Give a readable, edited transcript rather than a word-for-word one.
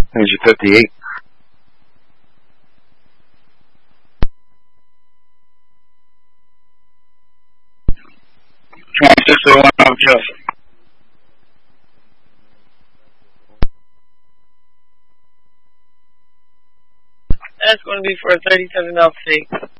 Here's your 58. That's going to be for a $37 fee.